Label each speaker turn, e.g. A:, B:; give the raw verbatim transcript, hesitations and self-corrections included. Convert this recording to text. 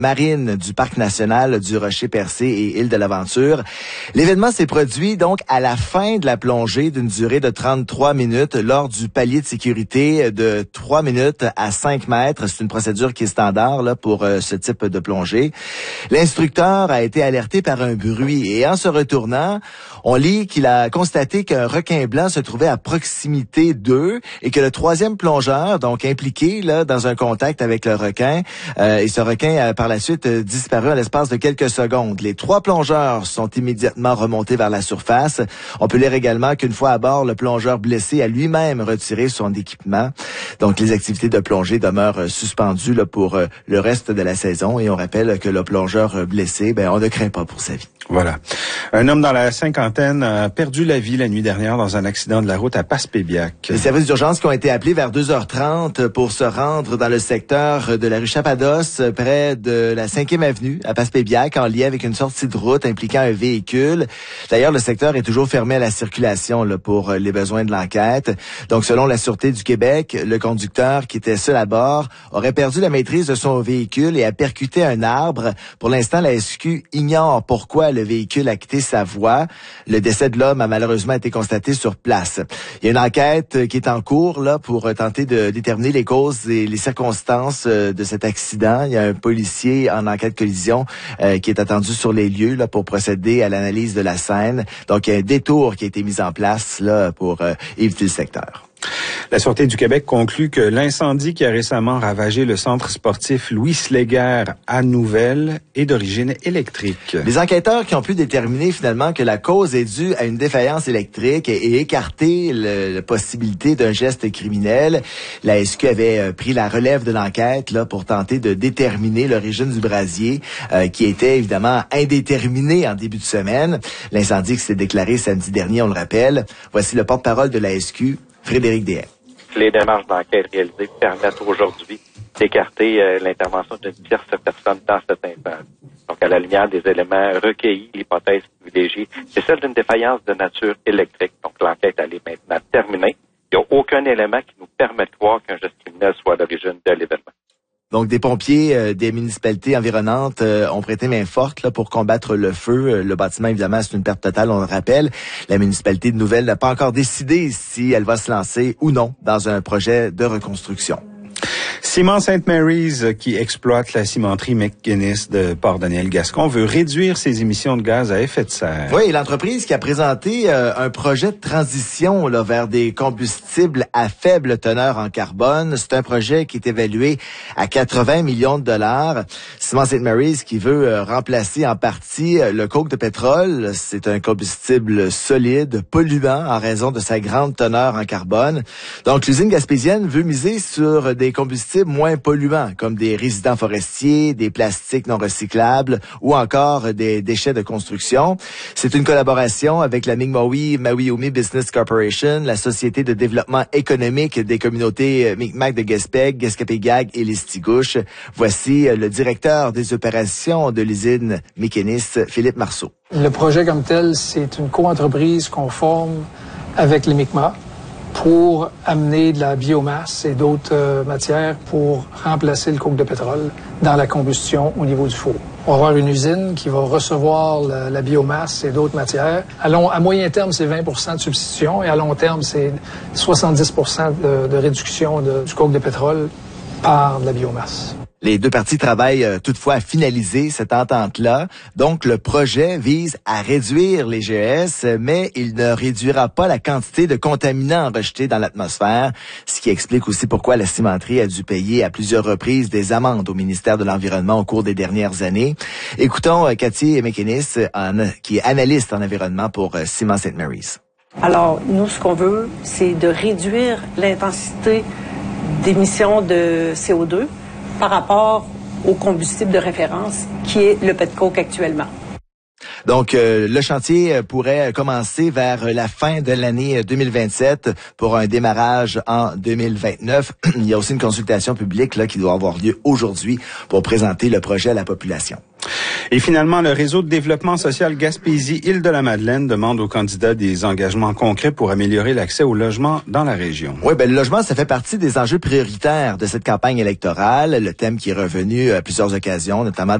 A: marine du Parc national du Rocher-Percé et Île de l'Aventure. L'événement s'est produit donc à la fin de la plongée d'une durée de trente-trois minutes lors du palier de sécurité de trois minutes à cinq mètres. C'est une procédure qui est standard là pour euh, ce type de plongée. L'instructeur a été alerté par un bruit et en se retournant, on lit qu'il a constaté qu'un requin blanc se trouvait à proximité d'eux et que le troisième plongeur, donc impliqué là dans un contact avec le requin, euh, et ce requin a par la suite euh, disparu en l'espace de quelques secondes. Les trois plongeurs sont immédiatement remontés vers la surface. On peut lire également qu'une fois à bord, le plongeur blessé a lui-même retiré son équipement. Donc, les activités de plongée demeurent suspendues là, pour euh, le reste de la saison. Et on rappelle que le plongeur blessé, ben, on ne craint pas pour sa vie.
B: Voilà. Un homme dans la cinquantaine a perdu la vie la nuit dernière dans un accident de la route à Passepébiac.
A: Les services d'urgence qui ont été appelés vers deux heures trente pour se rendre dans le secteur de la rue Chapados, près de la cinquième avenue à Passepébiac, en lien avec une sortie de route impliquant un véhicule. D'ailleurs, le secteur est toujours fermé à la circulation là, pour les besoins de l'enquête. Donc, selon la Sûreté du Québec, le conducteur qui était seul à bord aurait perdu la maîtrise de son véhicule et a percuté un arbre. Pour l'instant, la S Q ignore pourquoi le véhicule a quitté sa voie. Le décès de l'homme a malheureusement été constaté sur place. Il y a une enquête qui est en cours là pour tenter de déterminer les causes et les circonstances de cet accident. Il y a un policier en enquête collision euh, qui est attendu sur les lieux là pour procéder à l'analyse de la scène. Donc, il y a un détour qui a été mis en place là pour euh, éviter le secteur.
B: La Sûreté du Québec conclut que l'incendie qui a récemment ravagé le centre sportif Louis Sléguer à Nouvelle est d'origine électrique.
A: Les enquêteurs qui ont pu déterminer finalement que la cause est due à une défaillance électrique et écarter le, la possibilité d'un geste criminel. La S Q avait pris la relève de l'enquête là pour tenter de déterminer l'origine du brasier euh, qui était évidemment indéterminé en début de semaine. L'incendie qui s'est déclaré samedi dernier, on le rappelle. Voici le porte-parole de la S Q, Frédéric Deshaies.
C: Les démarches d'enquête réalisées permettent aujourd'hui d'écarter euh, l'intervention d'une tierce personne dans cet incendie. Donc, à la lumière des éléments recueillis, l'hypothèse privilégiée, c'est celle d'une défaillance de nature électrique. Donc, l'enquête, elle est maintenant terminée. Il n'y a aucun élément qui nous permet de croire qu'un geste criminel soit à l'origine de l'événement.
A: Donc, des pompiers euh, des municipalités environnantes euh, ont prêté main forte là, pour combattre le feu. Le bâtiment, évidemment, c'est une perte totale, on le rappelle. La municipalité de Nouvelle n'a pas encore décidé si elle va se lancer ou non dans un projet de reconstruction.
B: Ciment Saint Mary's, qui exploite la cimenterie McGuinness de Port-Daniel-Gascon, veut réduire ses émissions de gaz à effet de serre.
A: Oui, l'entreprise qui a présenté euh, un projet de transition là, vers des combustibles à faible teneur en carbone. C'est un projet qui est évalué à quatre-vingts millions de dollars. Ciment Saint Mary's qui veut euh, remplacer en partie euh, le coke de pétrole. C'est un combustible solide, polluant en raison de sa grande teneur en carbone. Donc, l'usine gaspésienne veut miser sur des combustibles moins polluants, comme des résidents forestiers, des plastiques non recyclables ou encore des déchets de construction. C'est une collaboration avec la Mi'kmaq Maui Business Corporation, la Société de développement économique des communautés Mi'kmaq de Gaspé, Gaspé-Pégag et Listigouche. Voici le directeur des opérations de l'usine McGuinness, Philippe Marceau.
D: Le projet comme tel, c'est une co-entreprise qu'on forme avec les Mi'kmaq pour amener de la biomasse et d'autres euh, matières pour remplacer le coke de pétrole dans la combustion au niveau du four. On va avoir une usine qui va recevoir la, la biomasse et d'autres matières. À, long, à moyen terme, c'est vingt pour cent de substitution et à long terme, c'est soixante-dix pour cent de, de réduction de, du coke de pétrole par de la biomasse.
A: Les deux parties travaillent euh, toutefois à finaliser cette entente-là. Donc, le projet vise à réduire les G E S, mais il ne réduira pas la quantité de contaminants rejetés dans l'atmosphère, ce qui explique aussi pourquoi la cimenterie a dû payer à plusieurs reprises des amendes au ministère de l'Environnement au cours des dernières années. Écoutons euh, Cathy McInnes, en, qui est analyste en environnement pour euh, Ciment Saint Mary's.
E: Alors, nous, ce qu'on veut, c'est de réduire l'intensité d'émissions de C O deux par rapport au combustible de référence qui est le petcoke actuellement.
A: Donc, euh, le chantier pourrait commencer vers la fin de l'année deux mille vingt-sept pour un démarrage en deux mille vingt-neuf. Il y a aussi une consultation publique là qui doit avoir lieu aujourd'hui pour présenter le projet à la population.
B: Et finalement, le réseau de développement social Gaspésie-Île-de-la-Madeleine demande aux candidats des engagements concrets pour améliorer l'accès au logement dans la région.
A: Oui, ben le logement, ça fait partie des enjeux prioritaires de cette campagne électorale. Le thème qui est revenu à plusieurs occasions, notamment